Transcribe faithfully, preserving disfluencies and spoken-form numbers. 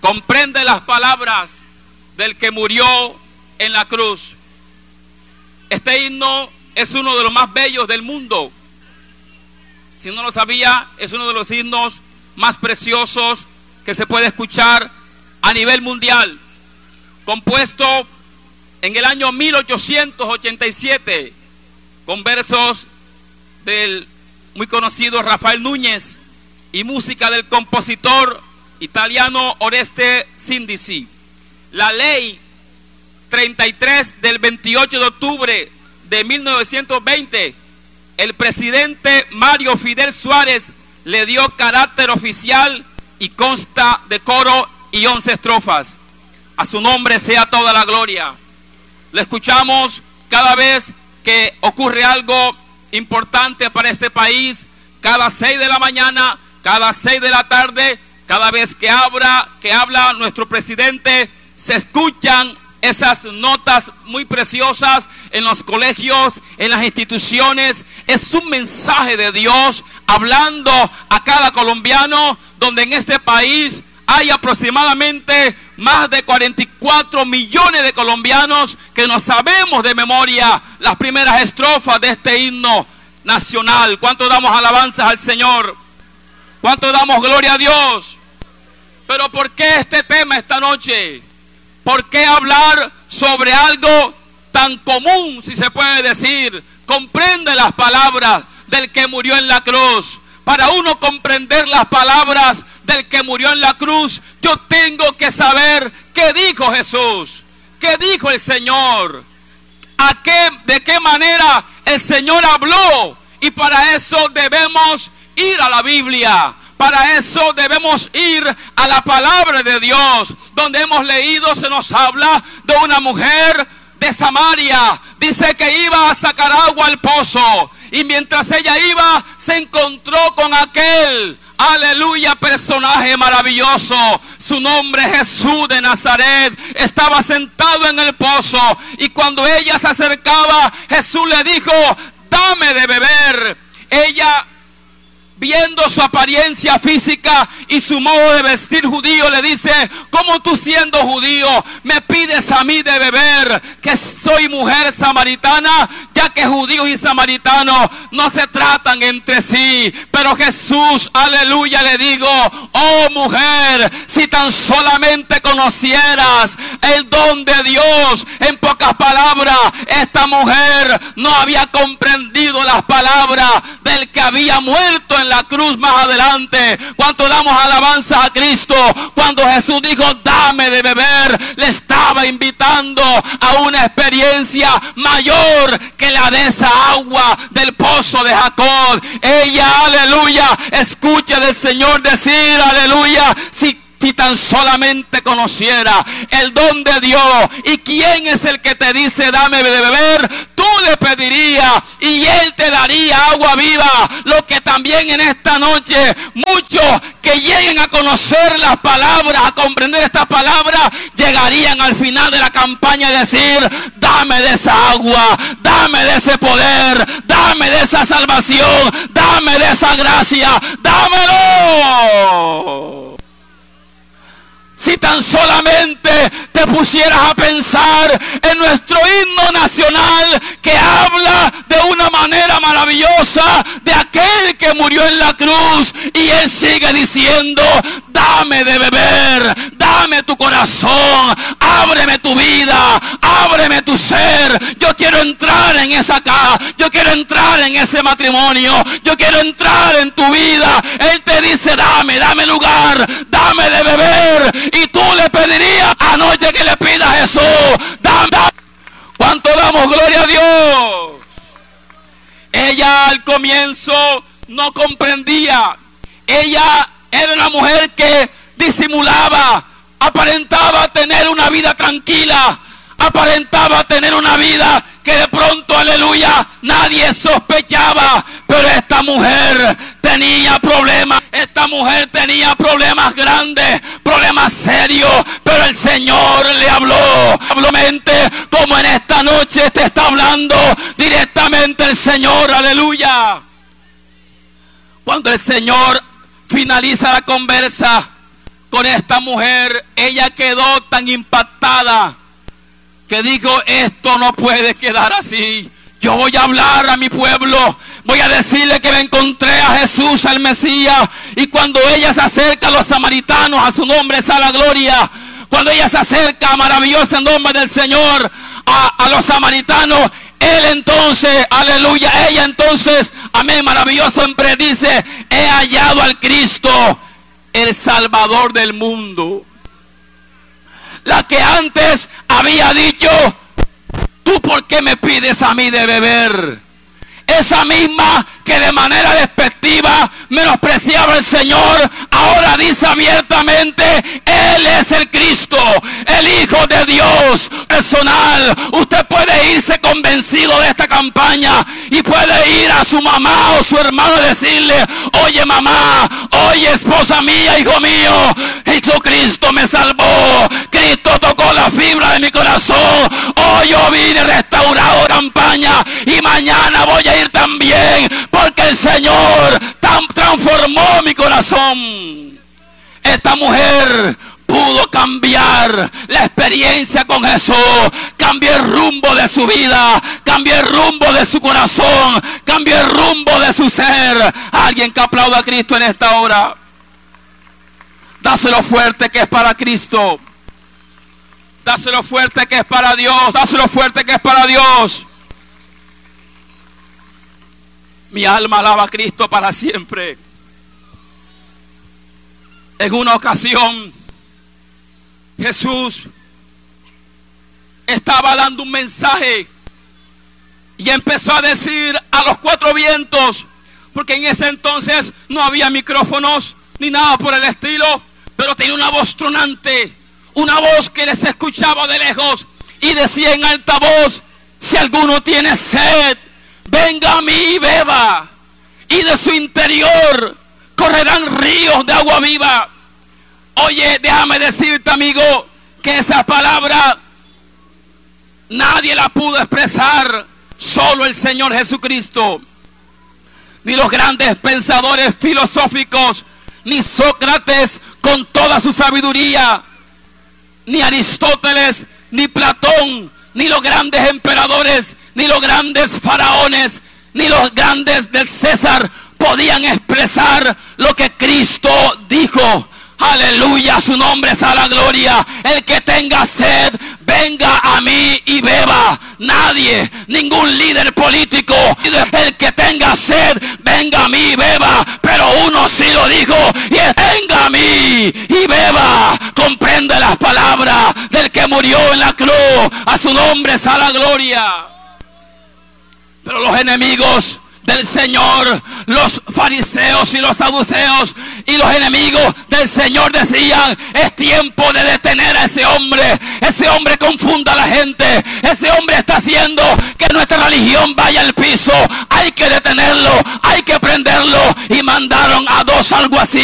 comprende las palabras del que murió en la cruz. Este himno es uno de los más bellos del mundo. Si no lo sabía, es uno de los himnos más preciosos que se puede escuchar a nivel mundial. Compuesto en el año mil ochocientos ochenta y siete, con versos del muy conocido Rafael Núñez y música del compositor italiano Oreste Sindici. La ley treinta y tres del veintiocho de octubre de mil novecientos veinte, el presidente Mario Fidel Suárez le dio carácter oficial y consta de coro y once estrofas. A su nombre sea toda la gloria. Lo escuchamos cada vez que ocurre algo importante para este país, cada seis de la mañana, cada seis de la tarde, cada vez que habla, que habla nuestro presidente, se escuchan esas notas muy preciosas en los colegios, en las instituciones. Es un mensaje de Dios hablando a cada colombiano, donde en este país hay aproximadamente más de cuarenta y cuatro millones de colombianos que no sabemos de memoria las primeras estrofas de este himno nacional. ¿Cuánto damos alabanzas al Señor? ¿Cuánto damos gloria a Dios? Pero ¿por qué este tema esta noche? ¿Por qué hablar sobre algo tan común, si se puede decir? Comprende las palabras del que murió en la cruz. Para uno comprender las palabras del que murió en la cruz, yo tengo que saber qué dijo Jesús, qué dijo el Señor, a qué, de qué manera el Señor habló. Y para eso debemos ir a la Biblia. Para eso debemos ir a la palabra de Dios, donde hemos leído, se nos habla de una mujer de Samaria. Dice que iba a sacar agua al pozo, y mientras ella iba, se encontró con aquel, aleluya, personaje maravilloso. Su nombre es Jesús de Nazaret. Estaba sentado en el pozo, y cuando ella se acercaba, Jesús le dijo: dame de beber. Ella, viendo su apariencia física y su modo de vestir judío, le dice: ¿cómo tú, siendo judío, me pides a mí de beber, que soy mujer samaritana? Ya que judíos y samaritanos no se tratan entre sí. Pero Jesús, aleluya, le digo: oh mujer, si tan solamente conocieras el don de Dios. En pocas palabras, esta mujer no había comprendido las palabras del que había muerto en la cruz más adelante. ¿Cuánto damos alabanza a Cristo? Cuando Jesús dijo: dame de beber, le estaba invitando a una experiencia mayor que la de esa agua del pozo de Jacob. Ella, aleluya, escucha del Señor decir, aleluya, si Si tan solamente conociera el don de Dios. ¿Y quién es el que te dice dame de beber? Tú le pedirías y Él te daría agua viva. Lo que también en esta noche muchos que lleguen a conocer las palabras, a comprender estas palabras, llegarían al final de la campaña a decir: dame de esa agua, dame de ese poder, dame de esa salvación, dame de esa gracia, dámelo. Si tan solamente te pusieras a pensar en nuestro himno nacional, que habla de una manera maravillosa de aquel que murió en la cruz, y él sigue diciendo: dame de beber, dame tu corazón, ábreme tu vida, ábreme tu ser. Yo quiero entrar en esa casa, yo quiero entrar en ese matrimonio, yo quiero entrar en tu vida. Él te dice: dame, dame lugar, dame de beber. Y tú le pedirías anoche que le pida a Jesús: dame, dame. ¿Cuánto damos gloria a Dios? Ella al comienzo no comprendía. Ella era una mujer que disimulaba, aparentaba tener una vida tranquila, aparentaba tener una vida que de pronto, aleluya, nadie sospechaba. Pero esta mujer tenía problemas, esta mujer tenía problemas grandes, problemas serios, pero el Señor le habló. Probablemente como en esta noche te está hablando directamente el Señor, aleluya. Cuando el Señor finaliza la conversa con esta mujer, ella quedó tan impactada que dijo, esto no puede quedar así. Yo voy a hablar a mi pueblo, voy a decirle que me encontré a Jesús, al Mesías. Y cuando ella se acerca a los samaritanos, a su nombre sea la gloria. Cuando ella se acerca, maravilloso en nombre del Señor, a, a los samaritanos, él entonces, aleluya, ella entonces, amén, maravilloso, siempre dice, he hallado al Cristo, el Salvador del mundo. La que antes había dicho, ¿tú por qué me pides a mí de beber? Esa misma que de manera despectiva menospreciaba al Señor, ahora dice abiertamente, Él es el Cristo, el Hijo de Dios personal. Usted puede irse convencido de esta campaña y puede ir a su mamá o su hermano y decirle, oye mamá, oye esposa mía, hijo mío, Jesucristo me salvó, Cristo tocó la fibra de mi corazón, hoy yo vine restaurado campaña y mañana voy a ir también, porque el Señor tan transformó mi corazón. Esta mujer pudo cambiar la experiencia con Jesús, cambió el rumbo de su vida, cambió el rumbo de su corazón, cambió el rumbo de su ser. Alguien que aplauda a Cristo en esta hora. Dáselo fuerte que es para Cristo. Dáselo fuerte que es para Dios. Dáselo fuerte que es para Dios. Mi alma alaba a Cristo para siempre. En una ocasión, Jesús estaba dando un mensaje y empezó a decir a los cuatro vientos, porque en ese entonces no había micrófonos ni nada por el estilo, pero tenía una voz tronante, una voz que les escuchaba de lejos y decía en alta voz, si alguno tiene sed, venga a mí y beba, y de su interior correrán ríos de agua viva. Oye, déjame decirte, amigo, que esa palabra nadie la pudo expresar, solo el Señor Jesucristo. Ni los grandes pensadores filosóficos, ni Sócrates con toda su sabiduría, ni Aristóteles, ni Platón, ni los grandes emperadores, ni los grandes faraones, ni los grandes del César podían expresar lo que Cristo dijo. Aleluya, su nombre es a la gloria. El que tenga sed, venga a mí y beba. Nadie, ningún líder político, el que tenga sed, venga a mí y beba. Pero uno sí lo dijo, y es, venga a mí y beba. Comprende las palabras del que murió en la cruz. A su nombre es a la gloria. Pero los enemigos del Señor, los fariseos y los saduceos y los enemigos del Señor decían, es tiempo de detener a ese hombre. Ese hombre confunda a la gente, ese hombre está haciendo que nuestra religión vaya al piso. Hay que detenerlo, hay que prenderlo. Y mandaron a dos alguaciles